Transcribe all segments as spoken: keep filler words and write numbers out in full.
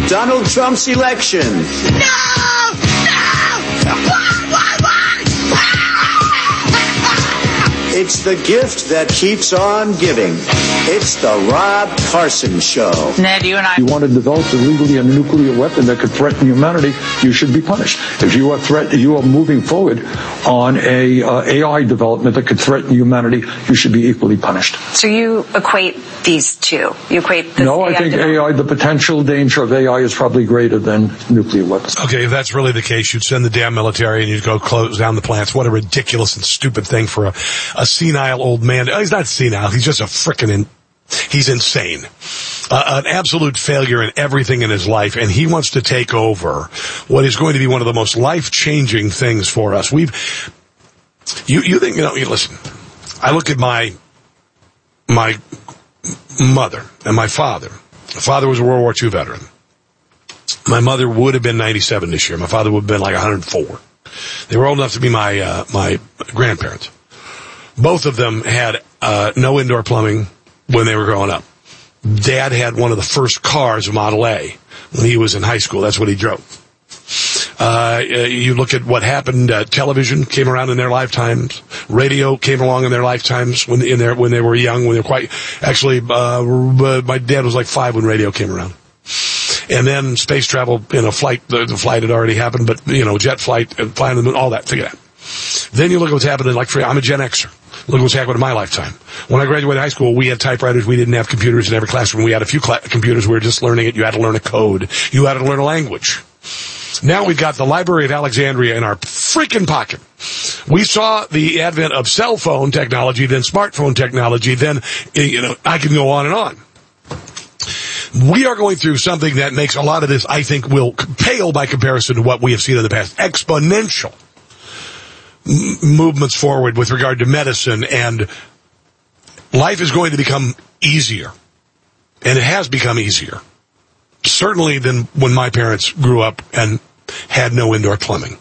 Donald Trump's election. No! No! Why? Why? Why? It's the gift that keeps on giving. It's the Rob Carson Show. Ned, you and I... If you want to develop illegally a nuclear weapon that could threaten humanity, you should be punished. If you are threat, you are moving forward on a uh, A I development that could threaten humanity, you should be equally punished. So you equate these two? You equate the No, I think A I, the potential danger of A I is probably greater than nuclear weapons. Okay, if that's really the case, you'd send the damn military and you'd go close down the plants. What a ridiculous and stupid thing for a, a senile old man. He's not senile. He's just a frickin' in, he's insane. Uh, an absolute failure in everything in his life, and he wants to take over what is going to be one of the most life-changing things for us. We've, you, you think, you know, you listen, I look at my, my mother and my father. My father was a World War Two veteran. My mother would have been ninety-seven this year. My father would have been like one hundred four. They were old enough to be my, uh, my grandparents. Both of them had, uh, no indoor plumbing when they were growing up. Dad had one of the first cars, Model A, when he was in high school. That's what he drove. Uh, you look at what happened. Uh, television came around in their lifetimes. Radio came along in their lifetimes when in their when they were young. When they were quite actually, uh, my dad was like five when radio came around. And then space travel, you know, flight. The, the flight had already happened, but you know, jet flight, and flying the moon, all that. Figure that. Then you look at what's happening. Like, for, I'm a Gen Xer. Look what's happened in my lifetime. When I graduated high school, we had typewriters. We didn't have computers in every classroom. We had a few cl- computers. We were just learning it. You had to learn a code. You had to learn a language. Now we've got the Library of Alexandria in our freaking pocket. We saw the advent of cell phone technology, then smartphone technology, then, you know, I can go on and on. We are going through something that makes a lot of this, I think, will pale by comparison to what we have seen in the past. Exponential m- movements forward with regard to medicine, and life is going to become easier. And it has become easier. Certainly than when my parents grew up and had no indoor plumbing.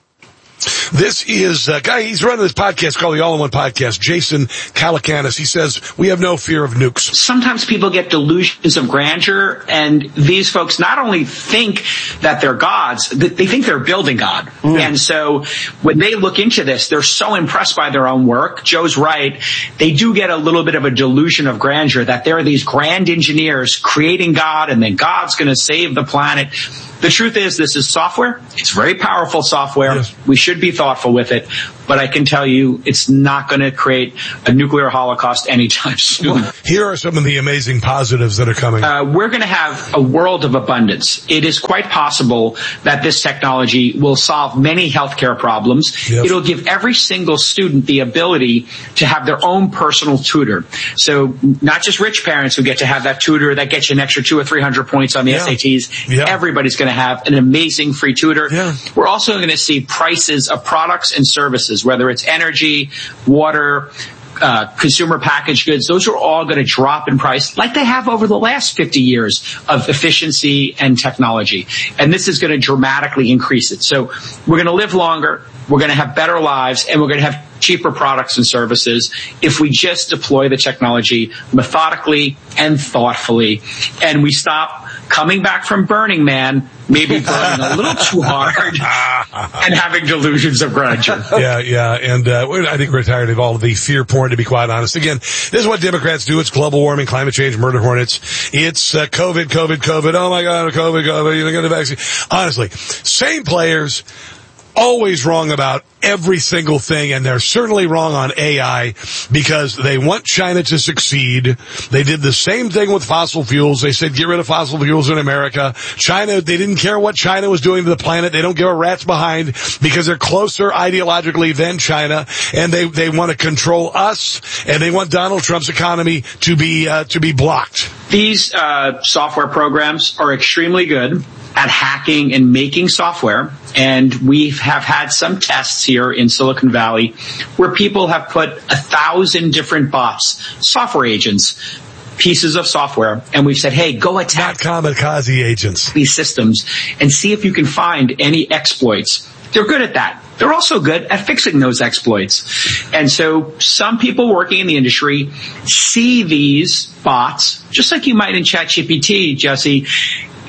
This is a guy, he's running this podcast called the All-in-One Podcast, Jason Calacanis. He says, we have no fear of nukes. Sometimes people get delusions of grandeur, and these folks not only think that they're gods, they think they're building God. Mm. And so when they look into this, they're so impressed by their own work. Joe's right. They do get a little bit of a delusion of grandeur, that there are these grand engineers creating God, and then God's going to save the planet. The truth is, this is software. It's very powerful software. Yes. We should be thoughtful with it. But I can tell you, it's not going to create a nuclear holocaust anytime soon. Here are some of the amazing positives that are coming. Uh, we're going to have a world of abundance. It is quite possible that this technology will solve many healthcare problems. Yep. It'll give every single student the ability to have their own personal tutor. So not just rich parents who get to have that tutor that gets you an extra two or three hundred points on the yeah. S A Ts. Yeah. Everybody's going to have an amazing free tutor. Yeah. We're also going to see prices of products and services, whether it's energy, water, uh, consumer packaged goods. Those are all going to drop in price like they have over the last fifty years of efficiency and technology. And this is going to dramatically increase it. So we're going to live longer. We're going to have better lives, and we're going to have cheaper products and services if we just deploy the technology methodically and thoughtfully, and we stop coming back from Burning Man, maybe burning a little too hard and having delusions of grandeur. Yeah, yeah, and uh, I think we're tired of all of the fear porn, to be quite honest. Again, this is what Democrats do. It's global warming, climate change, murder hornets. It's uh, COVID, COVID, COVID. Oh, my God, COVID, COVID. You're going to vaccine. Honestly, same players, always wrong about every single thing, and they're certainly wrong on A I because they want China to succeed. They did the same thing with fossil fuels. They said, get rid of fossil fuels in America. China, they didn't care what China was doing to the planet. They don't give a rat's behind because they're closer ideologically than China, and they, they want to control us, and they want Donald Trump's economy to be, uh, to be blocked. These, uh, software programs are extremely good at hacking and making software. And we have had some tests here in Silicon Valley where people have put a thousand different bots, software agents, pieces of software, and we've said, hey, go attack Not kamikaze agents. these systems and see if you can find any exploits. They're good at that. They're also good at fixing those exploits. And so some people working in the industry see these bots, just like you might in ChatGPT, Jesse,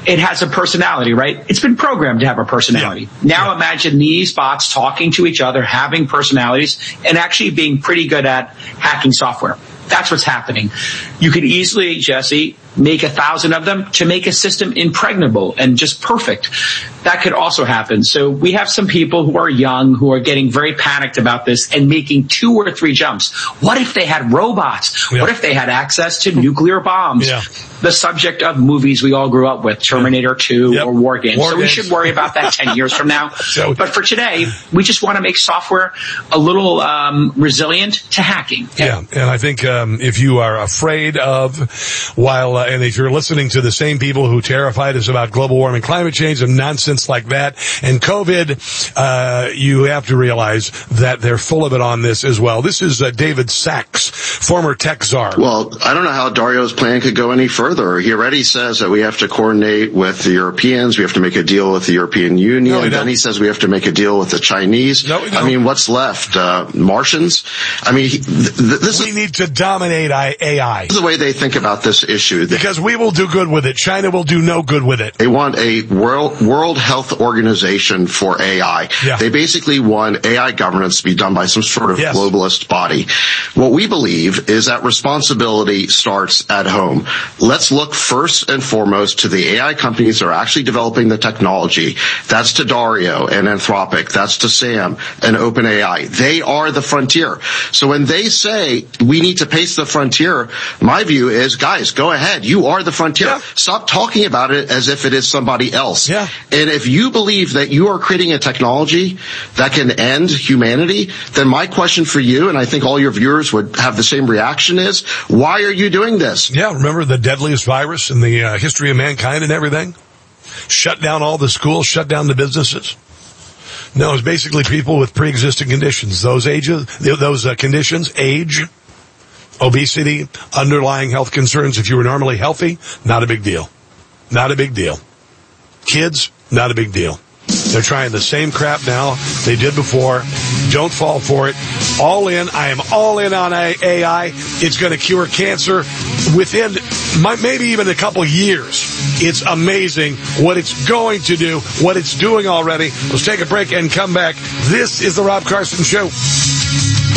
it has a personality, right? It's been programmed to have a personality. Yeah. Now yeah. imagine these bots talking to each other, having personalities, and actually being pretty good at hacking software. That's what's happening. You could easily, Jesse, make a thousand of them to make a system impregnable and just perfect. That could also happen. So we have some people who are young who are getting very panicked about this and making two or three jumps. What if they had robots? Yeah. What if they had access to nuclear bombs? Yeah. The subject of movies we all grew up with, Terminator two yep. or War Games. War so games. We should worry about that ten years from now. So, but for today, we just want to make software a little um, resilient to hacking. Yeah, and I think um, if you are afraid of, while uh, and if you're listening to the same people who terrified us about global warming, climate change, and nonsense like that, and COVID, uh, you have to realize that they're full of it on this as well. This is uh, David Sachs, former tech czar. Well, I don't know how Dario's plan could go any further. He already says that we have to coordinate with the Europeans. We have to make a deal with the European Union. No, then he says we have to make a deal with the Chinese. No, I mean, what's left? Uh, Martians? I mean, th- th- this we is, need to dominate A I. This is the way they think about this issue. Because we will do good with it. China will do no good with it. They want a World, World Health Organization for A I. Yeah. They basically want A I governance to be done by some sort of yes. globalist body. What we believe is that responsibility starts at home. Let's look first and foremost to the A I companies that are actually developing the technology. That's to Dario and Anthropic. That's to Sam and OpenAI. They are the frontier. So when they say we need to pace the frontier, my view is, guys, go ahead. You are the frontier. Yeah. Stop talking about it as if it is somebody else. Yeah. And if you believe that you are creating a technology that can end humanity, then my question for you, and I think all your viewers would have the same reaction, is why are you doing this? Yeah, remember the deadliest virus in the uh, history of mankind and everything? Shut down all the schools, shut down the businesses. No, it's basically people with pre-existing conditions. Those ages, those uh, conditions, age, obesity, underlying health concerns. If you were normally healthy, not a big deal. Not a big deal. Kids, not a big deal. They're trying the same crap now they did before. Don't fall for it. All in. I am all in on A I. It's going to cure cancer within maybe even a couple years. It's amazing what it's going to do, what it's doing already. Let's take a break and come back. This is The Rob Carson Show.